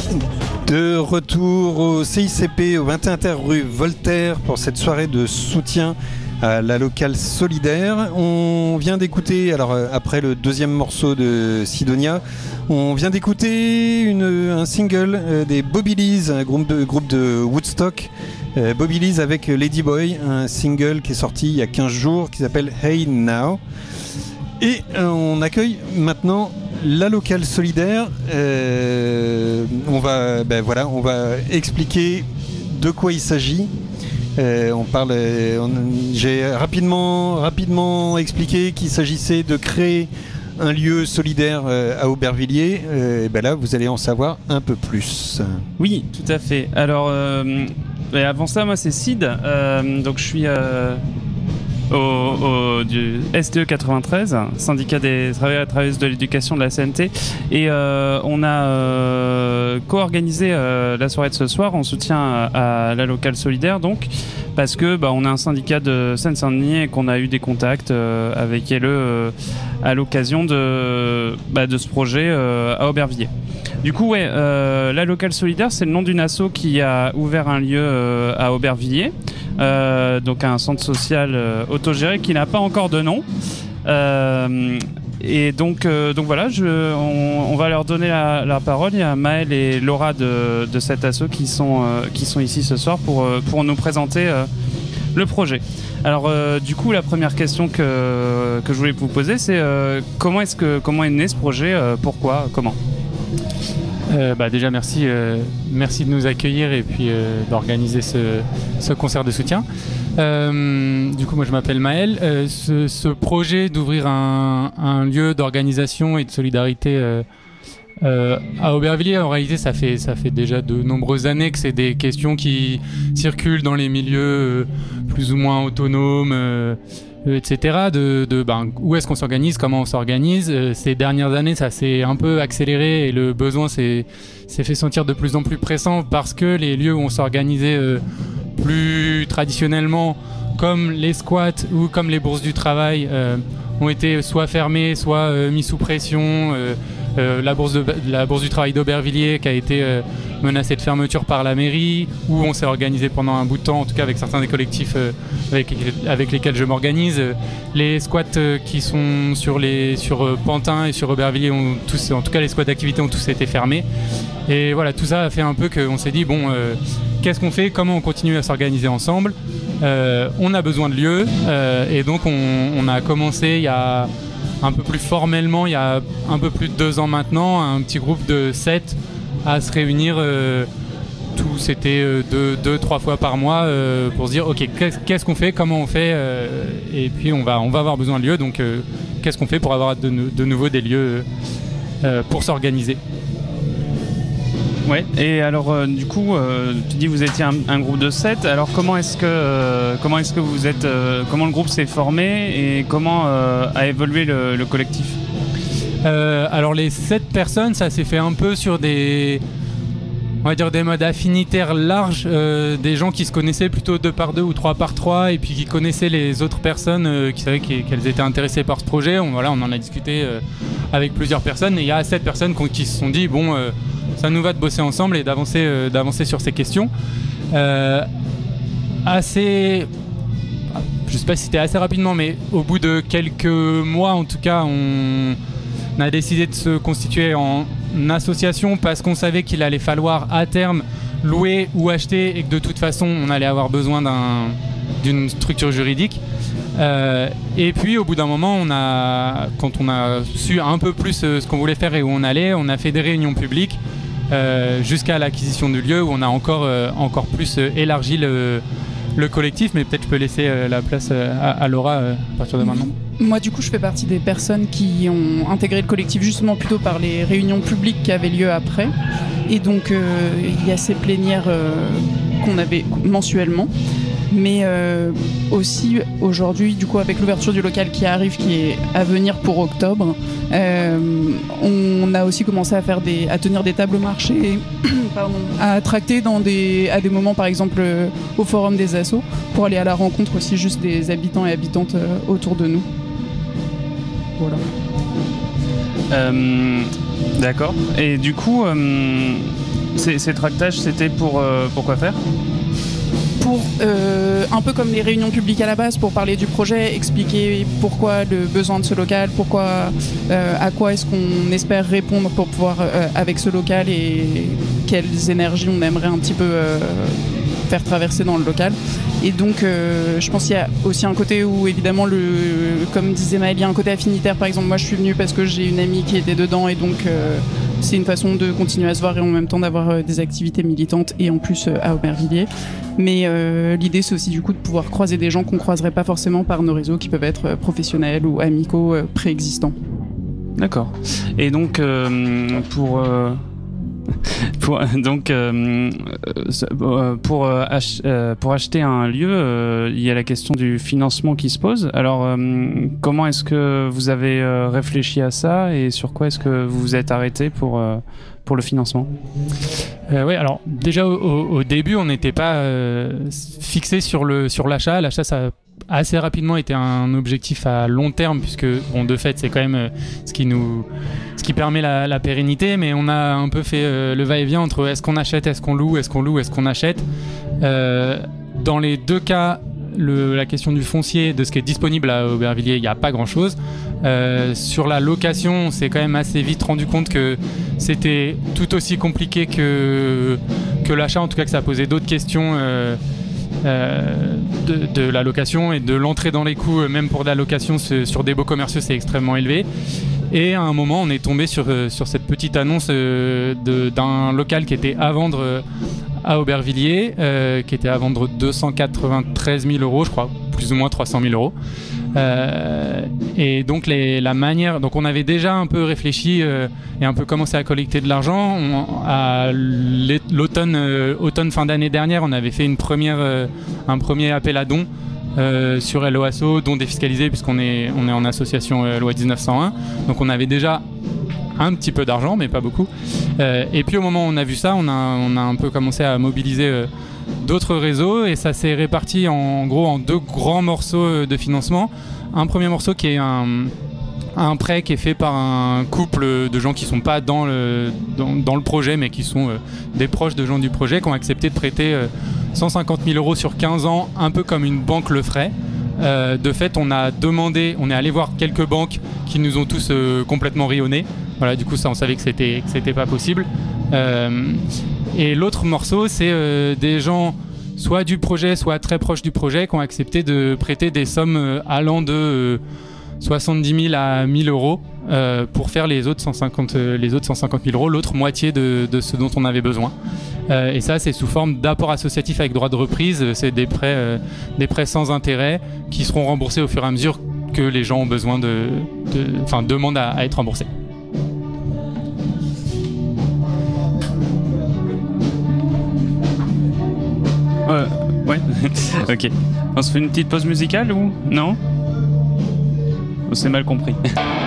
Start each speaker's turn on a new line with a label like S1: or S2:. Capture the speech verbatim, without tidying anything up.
S1: De retour au C I C P, au vingt et un terre rue Voltaire, pour cette soirée de soutien à la locale solidaire. On vient d'écouter, alors euh, après le deuxième morceau de Sidonia, on vient d'écouter une, un single euh, des Bobby Lees, un groupe de, groupe de Woodstock. Euh, Bobby Lees avec Lady Boy, un single qui est sorti il y a quinze jours qui s'appelle Hey Now. Et euh, on accueille maintenant la locale solidaire. Euh, on va, ben voilà, on va expliquer de quoi il s'agit. Euh, on parle, on, j'ai rapidement, rapidement expliqué qu'il s'agissait de créer un lieu solidaire euh, à Aubervilliers. Euh, et ben là, vous allez en savoir un peu plus.
S2: Oui, tout à fait. Alors, euh, avant ça, moi, c'est Sid. Euh, donc, je suis euh, au, au du S T E quatre-vingt-treize, syndicat des travailleurs et travailleuses de l'éducation de la C N T, et euh, on a euh, co-organisé euh, la soirée de ce soir en soutien à, à la locale solidaire, donc parce que bah, on a un syndicat de Seine-Saint-Denis et qu'on a eu des contacts euh, avec L E euh, à l'occasion de, bah, de ce projet euh, à Aubervilliers. Du coup, ouais, euh, la locale solidaire, c'est le nom d'une asso qui a ouvert un lieu euh, à Aubervilliers, euh, donc un centre social euh, autogéré qui n'a pas encore de nom. Euh, et donc, euh, donc voilà, je, on, on va leur donner la, la parole. Il y a Maëlle et Laura de, de cette asso qui sont, euh, qui sont ici ce soir pour, pour nous présenter euh, le projet. Alors euh, du coup, la première question que, que je voulais vous poser, c'est euh, comment, est-ce que, comment est né ce projet, euh, pourquoi, comment ?
S3: Euh, bah déjà merci, euh, merci de nous accueillir et puis euh, d'organiser ce, ce concert de soutien. Euh, du coup moi je m'appelle Maëlle. Euh, ce, ce projet d'ouvrir un, un lieu d'organisation et de solidarité euh, euh, à Aubervilliers, en réalité ça fait, ça fait déjà de nombreuses années que c'est des questions qui circulent dans les milieux euh, plus ou moins autonomes, euh, et cetera. De, de ben, où est-ce qu'on s'organise, comment on s'organise. Euh, ces dernières années, ça s'est un peu accéléré et le besoin s'est, s'est fait sentir de plus en plus pressant parce que les lieux où on s'organisait euh, plus traditionnellement, comme les squats ou comme les bourses du travail, euh, ont été soit fermés, soit euh, mis sous pression. Euh, euh, la, bourse de, la bourse du travail d'Aubervilliers qui a été euh, menacée de fermeture par la mairie, où on s'est organisé pendant un bout de temps, en tout cas avec certains des collectifs euh, avec, avec lesquels je m'organise. Les squats euh, qui sont sur, les, sur euh, Pantin et sur Aubervilliers, ont tous, en tout cas les squats d'activité ont tous été fermés. Et voilà, tout ça a fait un peu qu'on s'est dit, bon, euh, qu'est-ce qu'on fait, comment on continue à s'organiser ensemble. Euh, on a besoin de lieux, euh, et donc on, on a commencé il y a un peu plus formellement, il y a un peu plus de deux ans maintenant, un petit groupe de sept à se réunir, euh, tout, c'était euh, deux, deux, trois fois par mois euh, pour se dire ok, qu'est-ce, qu'est-ce qu'on fait, comment on fait, euh, et puis on va, on va avoir besoin de lieux, donc euh, qu'est-ce qu'on fait pour avoir de, de nouveau des lieux euh, pour s'organiser.
S2: Ouais, et alors euh, du coup, euh, tu dis que vous étiez un, un groupe de sept, alors comment est-ce que, euh, comment est-ce que vous êtes, euh, comment le groupe s'est formé et comment euh, a évolué le, le collectif ?
S3: euh, Alors les sept personnes, ça s'est fait un peu sur des, on va dire des modes affinitaires larges, euh, des gens qui se connaissaient plutôt deux par deux ou trois par trois et puis qui connaissaient les autres personnes euh, qui savaient qu'elles étaient intéressées par ce projet. On, voilà, on en a discuté euh, avec plusieurs personnes et il y a sept personnes qui se sont dit bon, euh, ça nous va de bosser ensemble et d'avancer, euh, d'avancer sur ces questions. Euh, assez, je sais pas si c'était assez rapidement, mais au bout de quelques mois en tout cas, on, on a décidé de se constituer en association parce qu'on savait qu'il allait falloir à terme louer ou acheter et que de toute façon on allait avoir besoin d'un, d'une structure juridique. Euh, et puis au bout d'un moment, on a, quand on a su un peu plus euh, ce qu'on voulait faire et où on allait, on a fait des réunions publiques euh, jusqu'à l'acquisition du lieu où on a encore, euh, encore plus euh, élargi le, le collectif. Mais peut-être je peux laisser euh, la place euh, à, à Laura euh, à partir de maintenant.
S4: Moi du coup je fais partie des personnes qui ont intégré le collectif justement plutôt par les réunions publiques qui avaient lieu après. Et donc euh, il y a ces plénières euh, qu'on avait mensuellement. Mais euh, aussi aujourd'hui, du coup, avec l'ouverture du local qui arrive, qui est à venir pour octobre, euh, on a aussi commencé à faire des, à tenir des tables marchés, pardon, à tracter dans des, à des moments, par exemple, euh, au forum des assos, pour aller à la rencontre aussi juste des habitants et habitantes euh, autour de nous. Voilà.
S2: Euh, d'accord. Et du coup. Euh... ces, ces tractages, c'était pour, euh, pour quoi faire ?
S4: Pour, euh, un peu comme les réunions publiques à la base, pour parler du projet, expliquer pourquoi le besoin de ce local, pourquoi, euh, à quoi est-ce qu'on espère répondre pour pouvoir, euh, avec ce local, et quelles énergies on aimerait un petit peu euh, faire traverser dans le local. Et donc, euh, je pense qu'il y a aussi un côté où, évidemment, le, comme disait Maëlle, il y a un côté affinitaire. Par exemple, moi, je suis venue parce que j'ai une amie qui était dedans, et donc euh, c'est une façon de continuer à se voir et en même temps d'avoir euh, des activités militantes, et en plus euh, à Aubervilliers. Mais euh, l'idée, c'est aussi du coup de pouvoir croiser des gens qu'on ne croiserait pas forcément par nos réseaux, qui peuvent être euh, professionnels ou amicaux euh, préexistants.
S2: D'accord. Et donc, euh, pour... Euh... Pour, donc, euh, pour, euh, ach- euh, pour acheter un lieu, euh, il y a la question du financement qui se pose. Alors, euh, comment est-ce que vous avez euh, réfléchi à ça et sur quoi est-ce que vous vous êtes arrêté pour, euh, pour le financement ?
S3: Euh, oui, alors déjà au, au, au début, on n'était pas euh, fixé sur, le, sur l'achat. L'achat, ça a assez rapidement été un objectif à long terme, puisque, bon, de fait, c'est quand même euh, ce qui nous... ce qui permet la, la pérennité, mais on a un peu fait euh, le va-et-vient entre est-ce qu'on achète, est-ce qu'on loue, est-ce qu'on loue, est-ce qu'on achète. Euh, dans les deux cas, le, la question du foncier, de ce qui est disponible à Aubervilliers, il n'y a pas grand-chose. Euh, sur la location, on s'est quand même assez vite rendu compte que c'était tout aussi compliqué que, que l'achat, en tout cas que ça posait d'autres questions euh, euh, de, de la location et de l'entrée dans les coûts, même pour de la location ce, sur des baux commerciaux, c'est extrêmement élevé. Et à un moment, on est tombé sur, euh, sur cette petite annonce euh, de, d'un local qui était à vendre euh, à Aubervilliers, euh, qui était à vendre deux cent quatre-vingt-treize mille euros, je crois, plus ou moins trois cent mille euros. Euh, et donc, les, la manière. Donc, on avait déjà un peu réfléchi euh, et un peu commencé à collecter de l'argent. On, à l'automne, euh, automne, fin d'année dernière, on avait fait une première, euh, un premier appel à dons. Euh, sur Hello Asso, dont défiscalisé puisqu'on est, on est en association euh, loi dix-neuf cent un, donc on avait déjà un petit peu d'argent mais pas beaucoup, euh, et puis au moment où on a vu ça, on a, on a un peu commencé à mobiliser euh, d'autres réseaux, et ça s'est réparti en, en gros en deux grands morceaux de financement. Un premier morceau qui est un, un prêt qui est fait par un couple de gens qui ne sont pas dans le, dans, dans le projet, mais qui sont euh, des proches de gens du projet, qui ont accepté de prêter euh, cent cinquante mille euros sur quinze ans, un peu comme une banque le ferait. Euh, de fait, on a demandé, on est allé voir quelques banques qui nous ont tous euh, complètement ri au nez. Voilà, du coup, ça, on savait que c'était, que c'était pas possible. Euh, et l'autre morceau, c'est euh, des gens soit du projet, soit très proches du projet, qui ont accepté de prêter des sommes euh, allant de euh, soixante-dix mille à mille euros euh, pour faire les autres cent cinquante, euh, les autres cent cinquante mille euros, l'autre moitié de, de ce dont on avait besoin. Euh, et ça, c'est sous forme d'apport associatif avec droit de reprise. C'est des prêts, euh, des prêts sans intérêt qui seront remboursés au fur et à mesure que les gens ont besoin de, de, enfin, demandent à, à être remboursés.
S2: Euh, ouais, ok. On se fait une petite pause musicale ou non ? On s'est mal compris.